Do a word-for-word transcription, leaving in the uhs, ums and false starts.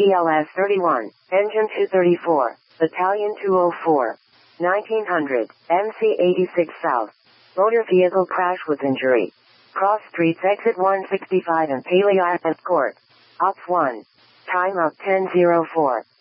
P L S thirty-one, Engine two thirty-four, Battalion two oh four, nineteen hundred, M C eighty-six South. Motor vehicle crash with injury. Cross streets exit one sixty-five and Paleoac Court. Ops one. Time up ten oh four.